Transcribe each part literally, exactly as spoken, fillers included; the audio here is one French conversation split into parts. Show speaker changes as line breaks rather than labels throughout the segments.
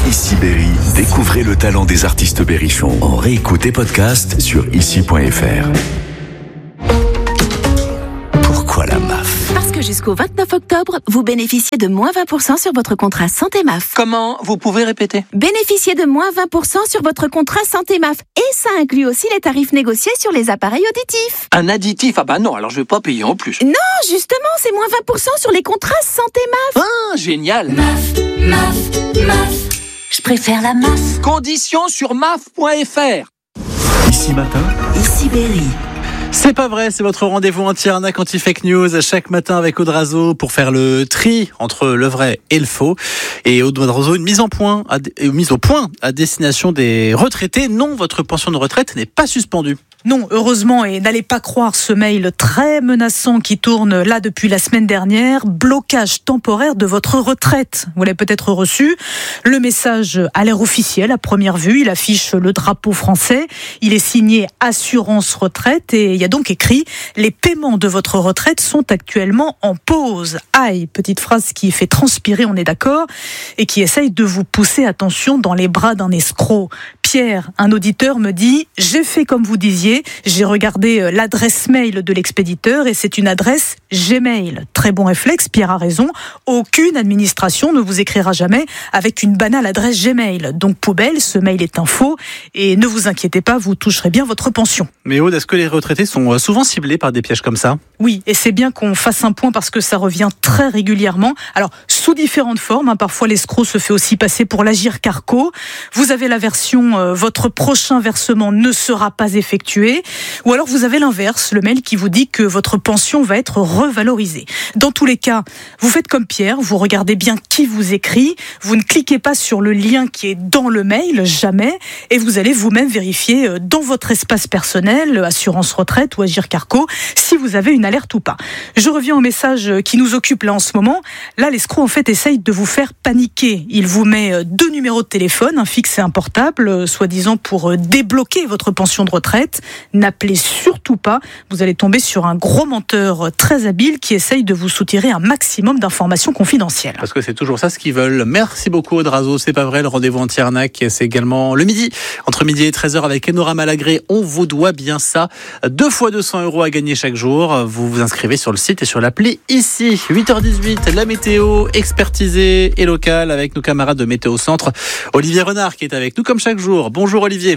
Ici Berry, découvrez le talent des artistes berrichons en réécoute et podcast sur ici point f r. Pourquoi la M A F ?
Parce que jusqu'au vingt-neuf octobre, vous bénéficiez de moins vingt pour cent sur votre contrat santé M A F.
Comment ? Vous pouvez répéter ?
Bénéficiez de moins vingt pour cent sur votre contrat santé M A F. Et ça inclut aussi les tarifs négociés sur les appareils auditifs.
Un additif ? Ah bah non, alors je vais pas payer en plus.
Non, justement, c'est moins vingt pour cent sur les contrats santé M A F.
Ah, génial !
M A F, M A F, M A F. Je préfère la M A F.
Conditions sur M A F point f r.
Ici matin,
Ici Berry.
C'est pas vrai, c'est votre rendez-vous anti-arnaque, anti-fake news, chaque matin avec Audrazo pour faire le tri entre le vrai et le faux. Et Audrazo, une mise en point, à, une mise au point à destination des retraités. Non, votre pension de retraite n'est pas suspendue.
Non, heureusement, et n'allez pas croire ce mail très menaçant qui tourne là depuis la semaine dernière. Blocage temporaire de votre retraite. Vous l'avez peut-être reçu. Le message a l'air officiel à première vue. Il affiche le drapeau français. Il est signé Assurance Retraite et il y a donc écrit « Les paiements de votre retraite sont actuellement en pause ». Aïe, petite phrase qui fait transpirer, on est d'accord, et qui essaye de vous pousser, attention, dans les bras d'un escroc. Pierre, un auditeur, me dit « J'ai fait comme vous disiez, j'ai regardé l'adresse mail de l'expéditeur et c'est une adresse Gmail. » Très bon réflexe, Pierre a raison. Aucune administration ne vous écrira jamais avec une banale adresse Gmail. Donc poubelle, ce mail est un faux et ne vous inquiétez pas, vous toucherez bien votre pension.
Mais Aude, est-ce que les retraités sont souvent ciblés par des pièges comme ça ?
Oui, et c'est bien qu'on fasse un point parce que ça revient très régulièrement. Alors, sous différentes formes, hein, parfois l'escroc se fait aussi passer pour l'Agirc Carco. Vous avez la version euh, « Votre prochain versement ne sera pas effectué » ou alors vous avez l'inverse, le mail qui vous dit que votre pension va être revalorisée. Dans tous les cas, vous faites comme Pierre, vous regardez bien qui vous écrit, vous ne cliquez pas sur le lien qui est dans le mail, jamais, et vous allez vous-même vérifier euh, dans votre espace personnel, Assurance Retraite ou Agirc Carco, si vous avez une alerte ou pas. Je reviens au message qui nous occupe là en ce moment. Là, l'escroc en fait essaye de vous faire paniquer. Il vous met deux numéros de téléphone, un fixe et un portable, soi-disant pour débloquer votre pension de retraite. N'appelez surtout pas. Vous allez tomber sur un gros menteur très habile qui essaye de vous soutirer un maximum d'informations confidentielles.
Parce que c'est toujours ça ce qu'ils veulent. Merci beaucoup Audrazo, c'est pas vrai, le rendez-vous anti-arnaque, c'est également le midi, entre midi et treize heures avec Enora Malagré. On vous doit bien ça. Deux fois deux cents euros à gagner chaque jour. Vous vous inscrivez sur le site et sur l'appli ici. huit heures dix-huit, la météo expertisée et locale avec nos camarades de Météo Centre. Olivier Renard qui est avec nous comme chaque jour. Bonjour Olivier.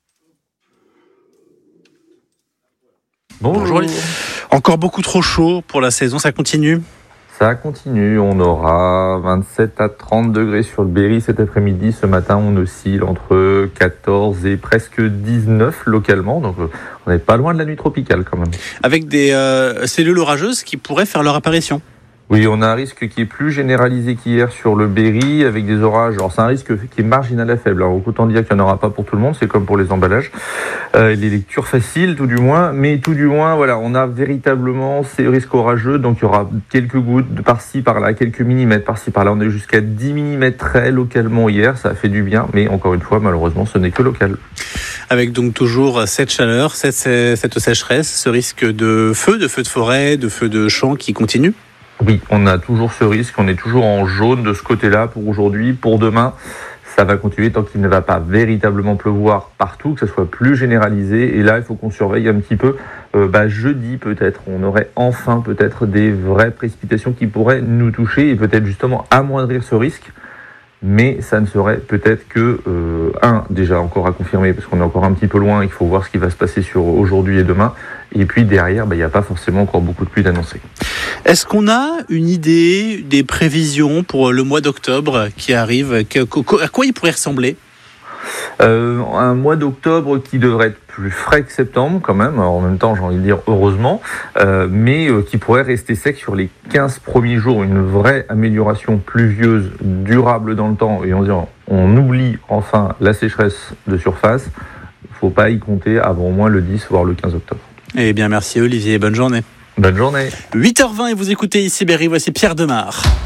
Bonjour.
Bonjour Olivier. Encore beaucoup trop chaud pour la saison, ça continue ?
Ça continue, on aura vingt-sept à trente degrés sur le Berry cet après-midi. Ce matin, on oscille entre quatorze et presque dix-neuf localement. Donc, on n'est pas loin de la nuit tropicale quand même.
Avec des euh, cellules orageuses qui pourraient faire leur apparition.
Oui, on a un risque qui est plus généralisé qu'hier sur le Berry avec des orages. Alors, c'est un risque qui est marginal à faible. Alors, autant dire qu'il n'y en aura pas pour tout le monde. C'est comme pour les emballages. Euh, les lectures faciles, tout du moins. Mais tout du moins, voilà, on a véritablement ces risques orageux. Donc, il y aura quelques gouttes de par-ci, par-là, quelques millimètres par-ci, par-là. On est jusqu'à dix millimètres très localement hier. Ça a fait du bien. Mais encore une fois, malheureusement, ce n'est que local.
Avec donc toujours cette chaleur, cette, cette sécheresse, ce risque de feu, de feu de forêt, de feu de champ qui continue.
Oui, on a toujours ce risque, on est toujours en jaune de ce côté-là pour aujourd'hui, pour demain. Ça va continuer tant qu'il ne va pas véritablement pleuvoir partout, que ce soit plus généralisé. Et là, il faut qu'on surveille un petit peu. Euh, bah, jeudi, peut-être, on aurait enfin peut-être des vraies précipitations qui pourraient nous toucher et peut-être justement amoindrir ce risque. Mais ça ne serait peut-être que, euh, un, déjà encore à confirmer, parce qu'on est encore un petit peu loin, il faut voir ce qui va se passer sur aujourd'hui et demain. Et puis derrière, bah, il n'y a pas forcément encore beaucoup de pluie d'annoncer.
Est-ce qu'on a une idée des prévisions pour le mois d'octobre qui arrive ? À quoi il pourrait ressembler ?
Euh, un mois d'octobre qui devrait être plus frais que septembre quand même, alors en même temps j'ai envie de dire heureusement, euh, mais euh, qui pourrait rester sec sur les quinze premiers jours, une vraie amélioration pluvieuse, durable dans le temps, et on, dit, on oublie enfin la sécheresse de surface, il ne faut pas y compter avant au moins le dix voire le quinze octobre.
Eh bien merci Olivier, bonne journée.
Bonne journée.
huit heures vingt et vous écoutez ici Berry, voici Pierre Demar.